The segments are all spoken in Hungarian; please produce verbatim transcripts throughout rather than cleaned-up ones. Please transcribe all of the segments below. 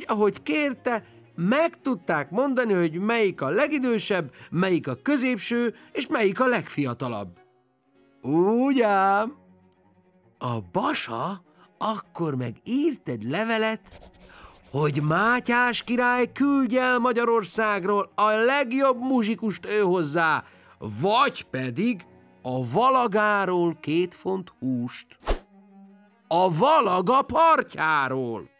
ahogy kérte, meg tudták mondani, hogy melyik a legidősebb, melyik a középső, és melyik a legfiatalabb. Úgy ám. A Basa akkor meg írt egy levelet, hogy Mátyás király küldje el Magyarországról a legjobb muzsikust ő hozzá, vagy pedig a Valagáról két font húst. A Valaga partjáról.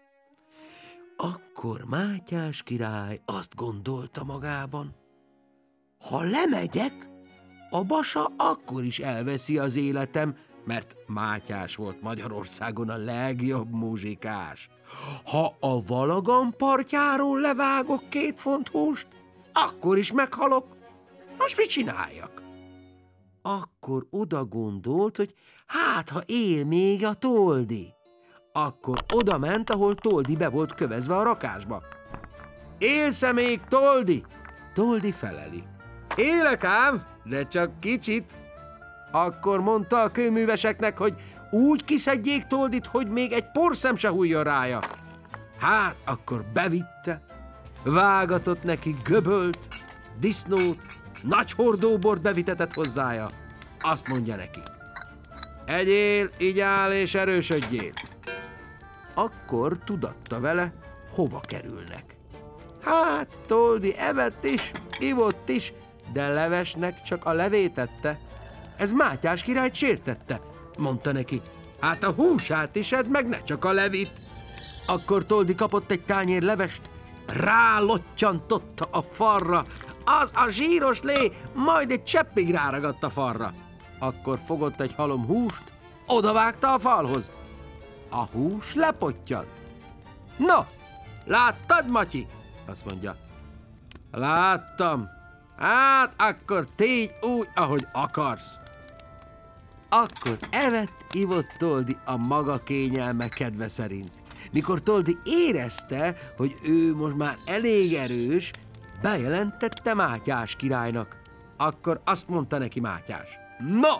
Akkor Mátyás király azt gondolta magában, ha lemegyek, a Basa akkor is elveszi az életem, mert Mátyás volt Magyarországon a legjobb muzsikás. Ha a Valagan partjáról levágok két font húst, akkor is meghalok. Most mit csináljak? Akkor oda gondolt, hogy hát, ha él még a Toldi. Akkor oda ment, ahol Toldi be volt kövezve a rakásba. Élsz-e még, Toldi? Toldi feleli. Élek ám, de csak kicsit. Akkor mondta a kőműveseknek, hogy úgy kiszedjék Toldit, hogy még egy porszem se hújjon rája. Hát, akkor bevitte, vágatott neki göbölt, disznót, nagy hordóbort bevitetett hozzája. Azt mondja neki: egyél, igyál és erősödjél. Akkor tudatta vele, hova kerülnek. Hát, Toldi evett is, ivott is, de levesnek csak a levét ette. Ez Mátyás királyt sértette, mondta neki. Hát a húsát is edd meg, ne csak a levét. Akkor Toldi kapott egy tányér levest, rálottyantottta a falra, az a zsíros lé majd egy cseppig ráragadt a falra. Akkor fogott egy halom húst, odavágta a falhoz. A hús lepottyant. No, láttad, Matyi? Azt mondja. Láttam. Hát akkor tégy úgy, ahogy akarsz. Akkor evett, ivott Toldi a maga kényelme kedve szerint. Mikor Toldi érezte, hogy ő most már elég erős, bejelentette Mátyás királynak. Akkor azt mondta neki Mátyás: no,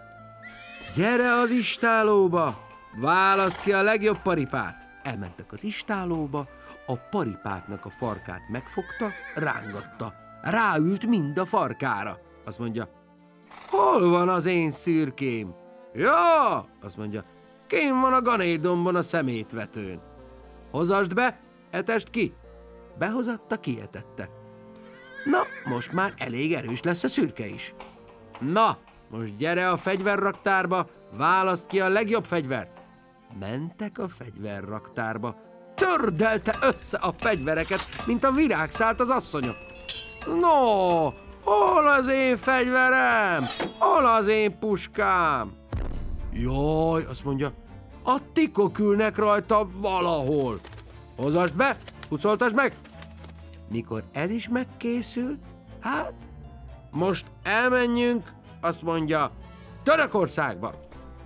gyere az istállóba, válaszd ki a legjobb paripát. Elmentek az istállóba, a paripáknak a farkát megfogta, rángatta. Ráült mind a farkára. Azt mondja: hol van az én szürkém? Ja, azt mondja, kén van a ganédomban a szemétvetőn. Hozasd be, etest ki. Behozatta, kietette. Na, most már elég erős lesz a szürke is. Na, most gyere a fegyverraktárba, válaszd ki a legjobb fegyvert. Mentek a fegyverraktárba, tördelte össze a fegyvereket, mint a virágszált az asszonyok. No, hol az én fegyverem? Hol az én puskám? Jaj, azt mondja, a tikok ülnek rajta valahol. Hozasd be, pucoltasd meg. Mikor ez is megkészült, hát, most elmenjünk, azt mondja, Törökországba.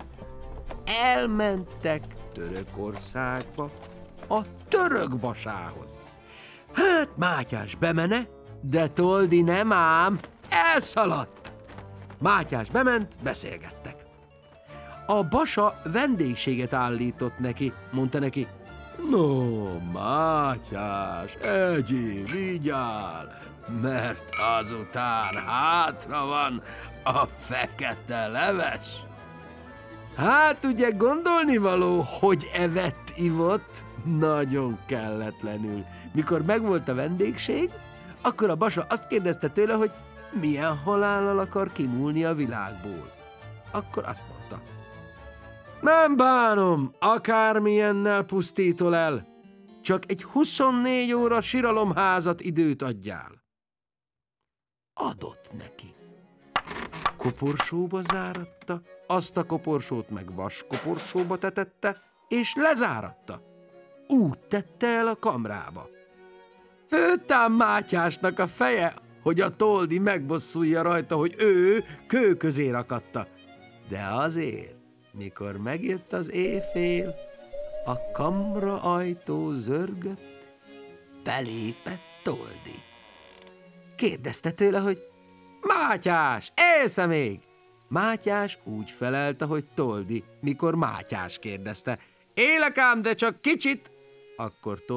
Elmentek Törökországba, a török Basához. Hát Mátyás bemene, de Toldi nem ám, elszaladt. Mátyás bement, beszélgettek. A Basa vendégséget állított neki, mondta neki: no, Mátyás, egyél, vigyál, mert azután hátra van a fekete leves. Hát ugye gondolnivaló, hogy evett, ivott, nagyon kelletlenül. Mikor megvolt a vendégség, akkor a Basa azt kérdezte tőle, hogy milyen halállal akar kimúlni a világból. Akkor azt mondta: nem bánom, akármilyennel pusztítol el, csak egy huszonnégy óra siralomházat időt adjál. Adott neki. Koporsóba záratta, azt a koporsót meg vaskoporsóba tetette, és lezáratta. Úgy tette el a kamrába. Főtám Mátyásnak a feje, hogy a Toldi megbosszulja rajta, hogy ő kő közé rakatta. De azért, mikor megjött az éjfél, a kamra ajtó zörgött, belépett Toldi. Kérdezte tőle, hogy Mátyás, élsz-e még? Mátyás úgy felelte, hogy Toldi, mikor Mátyás kérdezte: élek ám, de csak kicsit. Akkor